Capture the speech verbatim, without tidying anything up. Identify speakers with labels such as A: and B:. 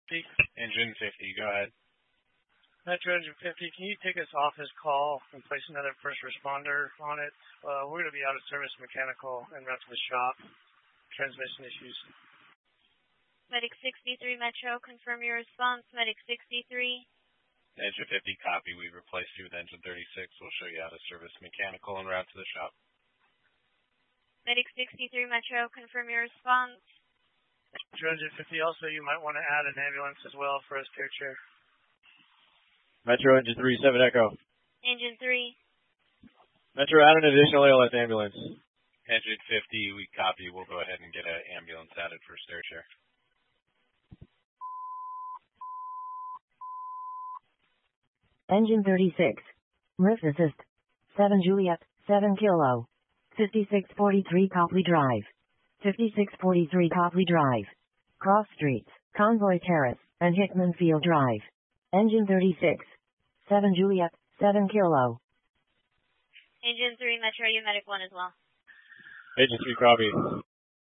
A: fifty.
B: Engine fifty, go ahead.
A: Metro Engine fifty, can you take us off this call and place another first responder on it? Uh, we're going to be out of service mechanical and route to the shop. Transmission issues.
C: Medic sixty-three Metro, confirm your response. Medic sixty-three.
B: Engine fifty, copy. We replaced you with engine thirty-six. We'll show you out of service mechanical and route to the shop.
C: Medic sixty-three Metro, confirm your response.
A: Metro Engine fifty, also you might want to add an ambulance as well for us, Tier Chair.
D: Metro Engine three, seven Echo.
C: Engine three.
D: Metro, add an additional A L S ambulance.
B: Engine fifty, we copy. We'll go ahead and get an ambulance added for Stair Chair.
E: Engine thirty-six. Rift assist. seven Juliet, seven Kilo. fifty-six forty-three Copley Drive. fifty-six forty-three Copley Drive. Cross Streets, Convoy Terrace, and Hickman Field Drive. Engine thirty-six. seven Juliet, seven Kilo.
C: Engine three Metro, you medic one as well.
D: Agent three, copy.